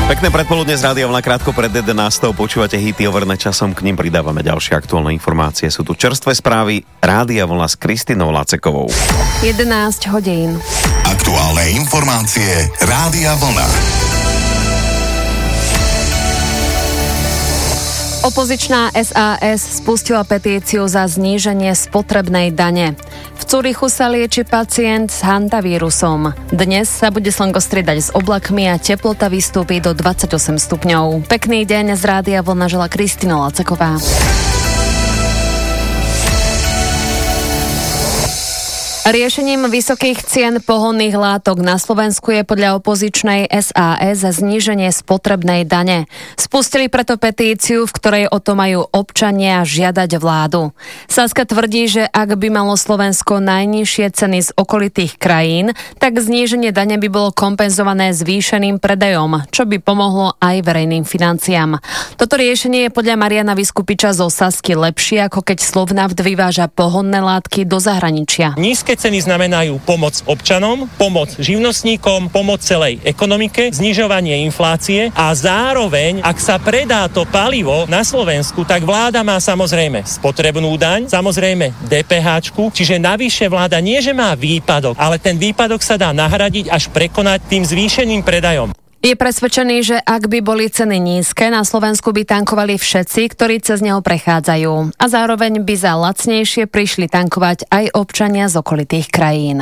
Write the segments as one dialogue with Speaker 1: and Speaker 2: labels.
Speaker 1: Pekné predpoludne z Rádia Vlna, krátko pred 11. Počúvate hity overné časom, k nim pridávame ďalšie aktuálne informácie. Sú tu čerstvé správy Rádia Vlna s Kristinou Lacekovou.
Speaker 2: 11 hodín.
Speaker 3: Aktuálne informácie Rádia Vlna.
Speaker 2: Opozičná SAS spustila petíciu za zníženie spotrebnej dane. V Curychu sa lieči pacient s hantavírusom. Dnes sa bude slnko striedať s oblakmi a teplota vystúpi do 28 stupňov. Pekný deň z Rádia Vlna žela Kristina Laceková. Riešením vysokých cien pohonných látok na Slovensku je podľa opozičnej SAS zníženie spotrebnej dane. Spustili preto petíciu, v ktorej o to majú občania žiadať vládu. Saska tvrdí, že ak by malo Slovensko najnižšie ceny z okolitých krajín, tak zníženie dane by bolo kompenzované zvýšeným predajom, čo by pomohlo aj verejným financiám. Toto riešenie je podľa Mariana Vyskupiča zo Sasky lepšie, ako keď Slovnaft vyváža pohonné látky do zahraničia.
Speaker 4: Ceny znamenajú pomoc občanom, pomoc živnostníkom, pomoc celej ekonomike, znižovanie inflácie a zároveň, ak sa predá to palivo na Slovensku, tak vláda má samozrejme spotrebnú daň, samozrejme DPH-čku, čiže navyše vláda nie, že má výpadok, ale ten výpadok sa dá nahradiť až prekonať tým zvýšeným predajom.
Speaker 2: Je presvedčený, že ak by boli ceny nízke, na Slovensku by tankovali všetci, ktorí cez neho prechádzajú. A zároveň by za lacnejšie prišli tankovať aj občania z okolitých krajín.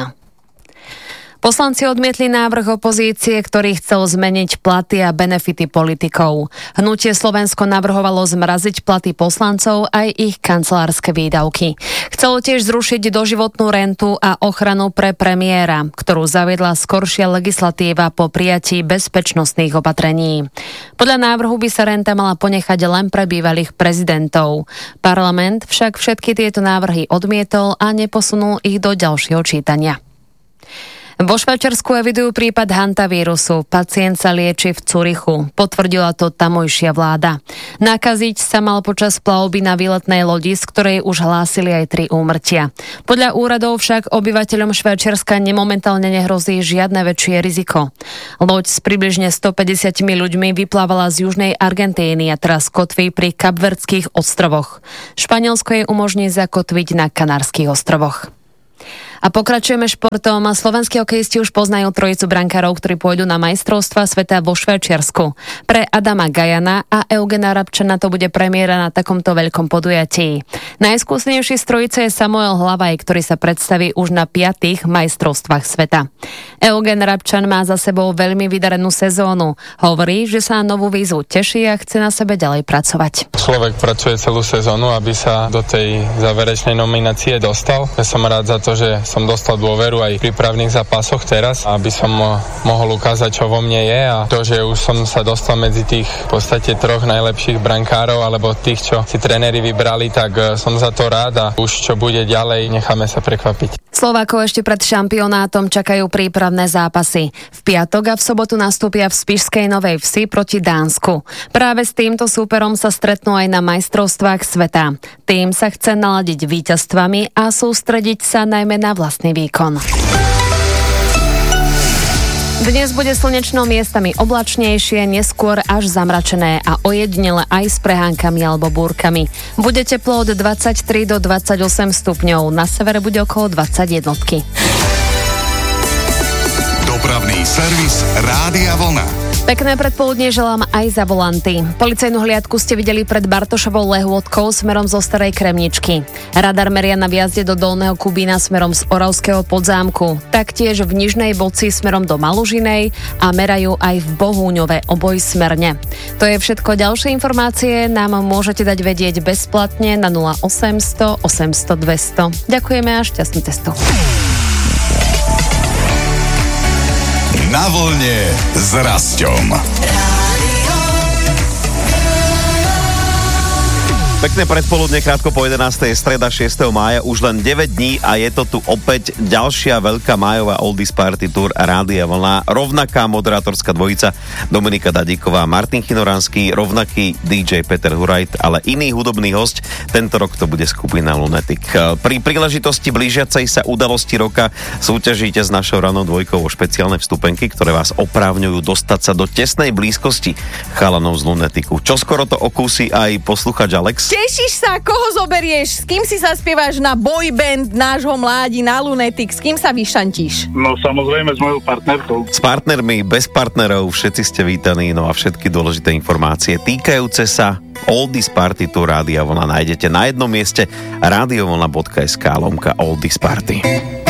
Speaker 2: Poslanci odmietli návrh opozície, ktorý chcel zmeniť platy a benefity politikov. Hnutie Slovensko navrhovalo zmraziť platy poslancov aj ich kancelárske výdavky. Chcelo tiež zrušiť doživotnú rentu a ochranu pre premiéra, ktorú zaviedla skoršia legislatíva po prijatí bezpečnostných opatrení. Podľa návrhu by sa renta mala ponechať len pre bývalých prezidentov. Parlament však všetky tieto návrhy odmietol a neposunul ich do ďalšieho čítania. Vo Švajčiarsku evidujú prípad hantavírusu. Pacient sa lieči v Curychu. Potvrdila to tamojšia vláda. Nakaziť sa mal počas plavby na výletnej lodi, z ktorej už hlásili aj 3 úmrtia. Podľa úradov však obyvateľom Švajčiarska momentálne nehrozí žiadne väčšie riziko. Loď s približne 150 ľuďmi vyplávala z južnej Argentíny a teraz kotví pri Kapverdských ostrovoch. Španielsko jej umožní zakotviť na Kanárskych ostrovoch. A pokračujeme športom. Slovenskí hokejisti už poznajú trojicu brankárov, ktorí pôjdu na majstrovstvá sveta vo Švajčiarsku. Pre Adama Gajana a Eugena Rabčana to bude premiéra na takomto veľkom podujatí. Najskúsenejší z trojice je Samuel Hlavaj, ktorý sa predstaví už na 5. majstrovstvách sveta. Eugen Rabčan má za sebou veľmi vydarenú sezónu. Hovorí, že sa na novú výzvu teší a chce na sebe ďalej pracovať.
Speaker 5: Človek pracuje celú sezónu, aby sa do tej záverečnej nominácie dostal. Ja som rád za to, že som dostal dôveru aj v prípravných zápasoch teraz, aby som mohol ukázať, čo vo mne je, a to, že už som sa dostal medzi tých v podstate 3 najlepších brankárov alebo tých, čo si tréneri vybrali, tak som za to rád a už čo bude ďalej, necháme sa prekvapiť.
Speaker 2: Slovákov ešte pred šampionátom čakajú prípravné zápasy. V piatok a v sobotu nastúpia v Spišskej Novej Vsi proti Dánsku. Práve s týmto súperom sa stretnú aj na majstrovstvách sveta. Tým sa chce naladiť víťazstvami a sústrediť sa najmä na vlastný výkon. Dnes bude slenečno, miestami oblačnejšie, neskôr až zamračené a ojedinele aj s prehánkami alebo búrkami. Bude teplo od 23 do 28 stupňov, na severe bude okolo 21.
Speaker 3: Dopravný servis Rádia Vlna.
Speaker 2: Pekné predpoludnie želám aj za volanty. Policajnú hliadku ste videli pred Bartošovou Lehôtkou smerom zo Starej Kremničky. Radar meria na vjazde do Dolného Kubína smerom z Oravského Podzámku. Taktiež v Nižnej Boci smerom do Malužinej a merajú aj v Bohúňove obojsmerne. To je všetko. Ďalšie informácie nám môžete dať vedieť bezplatne na 0800 800 200. Ďakujeme a šťastnú cestu.
Speaker 3: Na vlne s Rasťom.
Speaker 1: Pekné predpoludne, krátko po 11. je streda 6. mája, už len 9 dní a je to tu opäť ďalšia veľká májová Oldies Party Tour Rádia Vlna. Rovnaká moderátorská dvojica Dominika Dadíková, Martin Chinoranský, rovnaký DJ Peter Hurajt, ale iný hudobný hosť. Tento rok to bude skupina Lunatic. Pri príležitosti blížiacej sa udalosti roka súťažíte s našou ranou dvojkou o špeciálne vstupenky, ktoré vás oprávňujú dostať sa do tesnej blízkosti chalanov z Lunaticu. Čoskoro to okúsi aj posluchač Alex.
Speaker 6: Tešíš sa, koho zoberieš? S kým si zaspievaš na boyband nášho mládi na Lunatic? S kým sa vyšantíš?
Speaker 7: No samozrejme s mojou partnerkou.
Speaker 1: S partnermi, bez partnerov, všetci ste vítaní, no a všetky dôležité informácie týkajúce sa Oldies Party Tour Rádia Vlna nájdete na jednom mieste radiovlna.sk/Oldies Party.